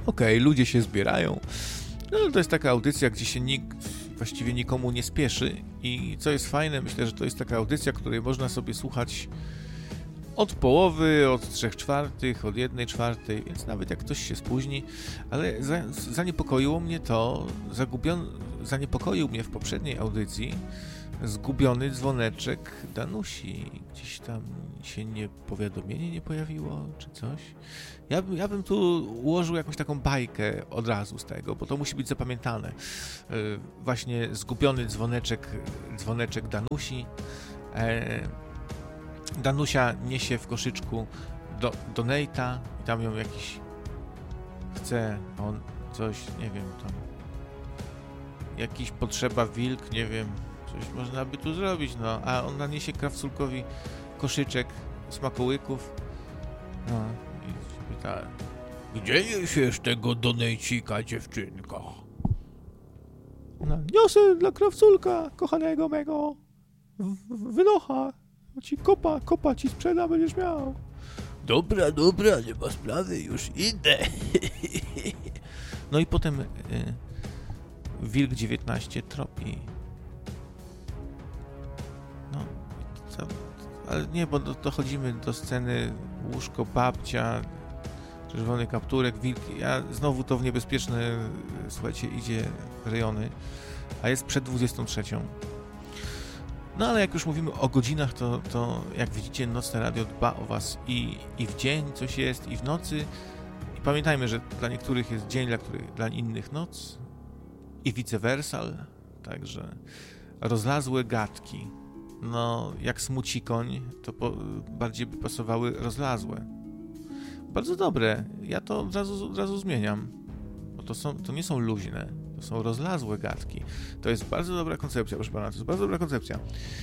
Okej, ludzie się zbierają. No to jest taka audycja, gdzie się nikt właściwie nikomu nie spieszy i co jest fajne, myślę, że to jest taka audycja, której można sobie słuchać od połowy, od 3/4, od 1/4, więc nawet jak ktoś się spóźni, ale zaniepokoiło mnie to, zaniepokoił mnie w poprzedniej audycji zgubiony dzwoneczek Danusi. Gdzieś tam się powiadomienie nie pojawiło, czy coś. Ja bym tu ułożył jakąś taką bajkę od razu z tego, bo to musi być zapamiętane. Właśnie zgubiony dzwoneczek Danusi. Danusia niesie w koszyczku donate'a i tam ją jakiś chce on coś, nie wiem, tam jakiś potrzeba wilk, nie wiem, coś można by tu zrobić, no, a ona niesie krawculkowi koszyczek smakołyków, no i pyta, gdzie niesiesz tego donejcika, dziewczynko? No, niosę dla krawculka, kochanego mego, wynocha, ci kopa ci sprzeda, będziesz miał. Dobra, nie ma sprawy, już idę. No i potem Wilk 19 tropi. No, ale nie, bo dochodzimy do sceny łóżko, babcia, czerwony kapturek, wilk. Znowu to w niebezpieczne, słuchajcie, idzie rejony, a jest przed 23. No ale jak już mówimy o godzinach, to jak widzicie, Nocne Radio dba o was i w dzień coś jest, i w nocy. I pamiętajmy, że dla niektórych jest dzień, dla innych noc i vice versa. Także rozlazłe gadki. No, jak smucikoń, to bardziej by pasowały rozlazłe. Bardzo dobre. Ja to od razu zmieniam. Bo to nie są luźne. To są rozlazłe gadki. To jest bardzo dobra koncepcja, proszę pana. To jest bardzo dobra koncepcja.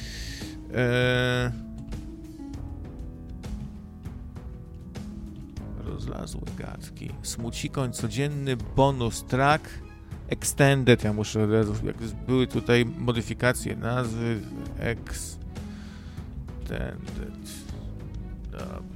Rozlazłe gadki. Smucikoń, codzienny bonus track extended. Ja muszę od razu, jak były tutaj modyfikacje nazwy extended. Dobra.